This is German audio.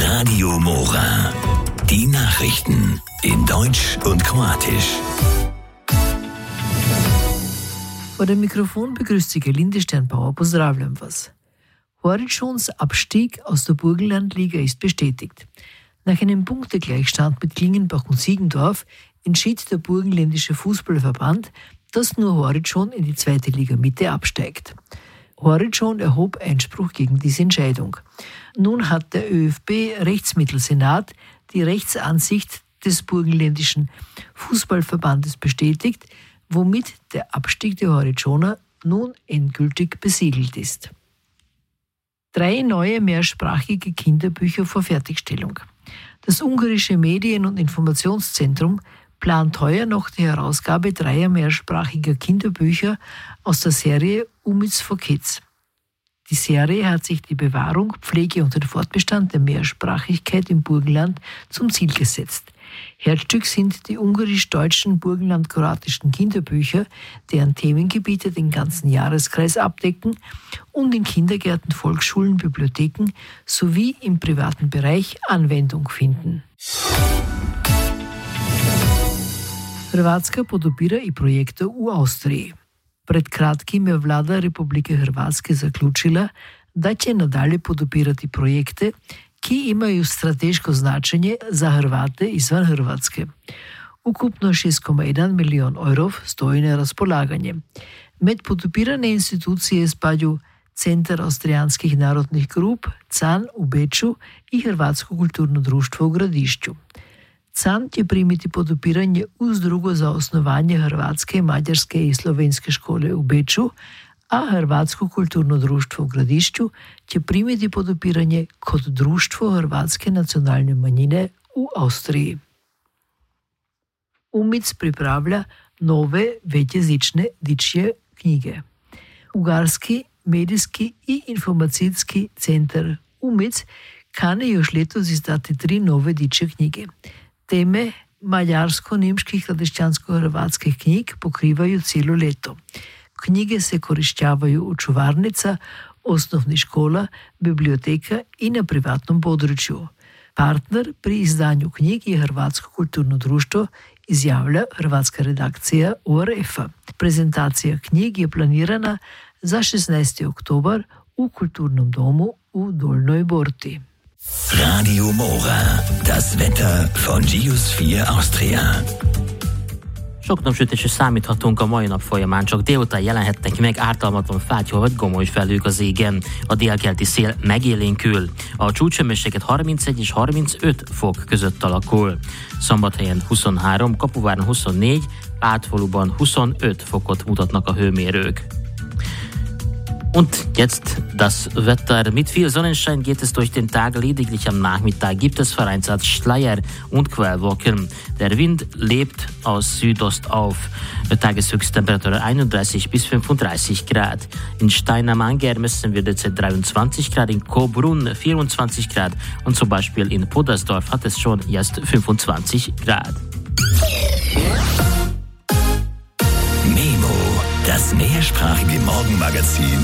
Radio Mora. Die Nachrichten in Deutsch und Kroatisch. Vor dem Mikrofon begrüßt Sie Gelinde Sternbauer. Pozdravljam vas. Horitzons Abstieg aus der Burgenlandliga ist bestätigt. Nach einem Punktegleichstand mit Klingenbach und Siegendorf entschied der Burgenländische Fußballverband, dass nur Horizon in die 2. Liga Mitte absteigt. Horizon erhob Einspruch gegen diese Entscheidung. Nun hat der ÖFB-Rechtsmittelsenat die Rechtsansicht des Burgenländischen Fußballverbandes bestätigt, womit der Abstieg der Horizoner nun endgültig besiegelt ist. 3 neue mehrsprachige Kinderbücher vor Fertigstellung. Das ungarische Medien- und Informationszentrum plant heuer noch die Herausgabe 3 mehrsprachiger Kinderbücher aus der Serie Umic for Kids. Die Serie hat sich die Bewahrung, Pflege und den Fortbestand der Mehrsprachigkeit im Burgenland zum Ziel gesetzt. Herzstück sind die ungarisch-deutschen burgenland-kroatischen Kinderbücher, deren Themengebiete den ganzen Jahreskreis abdecken und in Kindergärten, Volksschulen, Bibliotheken sowie im privaten Bereich Anwendung finden. Hrvatska podupira i projekte u Austriji. Pred kratkim je vlada Republike Hrvatske zaključila da će nadalje podupirati projekte, ki imaju strateško značenje za Hrvate izvan Hrvatske. Ukupno 6,1 milijon evrov stoji na razpolaganje. Med podupirane institucije spadajo Centar Avstrijanskih narodnih grup, CAN u Beču i Hrvatsko kulturno društvo u Gradišću. CAN će primiti podupiranje uz drugo za osnovanje hrvatske, mađarske i slovenske škole u Beču, a Hrvatsko kulturno društvo u Gradišću će primiti podupiranje kod Društvo hrvatske nacionalne manjine u Austriji. Umic pripravlja nove večjezične dičje knjige. Ugarski medijski i informacijski centar Umic kane još letos izdati 3 nove dičje knjige. Teme mađarsko-nemških hrvaćansko-hrvatskih knjig pokrivaju cijelo leto. Knjige se korišćavaju u čuvarnica, osnovnih škola, biblioteka i na privatnom području. Partner pri izdanju knjig je Hrvatsko kulturno društvo, izjavlja hrvatska redakcija ORF-a. Prezentacija knjig je planirana za 16. oktober u Kulturnom domu u Dolnoj Borti. Radio Mora. Das Wetter von Geosphere Austria. Sok napsütésre számíthatunk a mai nap folyamán, csak délután jelenhetnek meg ártalmatlan fátyol vagy gomoly felhők az égen. A délkeleti szél megélénkül. A csúcshőmérséklet 31 és 35 fok között alakul. Szombathelyen 23, Kapuváron 24, Átfaluban 25 fokot mutatnak a hőmérők. Und jetzt das Wetter. Mit viel Sonnenschein geht es durch den Tag. Lediglich am Nachmittag gibt es vereinzelt Schleier und Quellwolken. Der Wind lebt aus Südost auf. Tageshöchsttemperatur 31 bis 35 Grad. In Stein am Anger messen wir derzeit 23 Grad, in Cobrunn 24 Grad und zum Beispiel in Podersdorf hat es schon jetzt 25 Grad. Memo, das mehrsprachige Morgenmagazin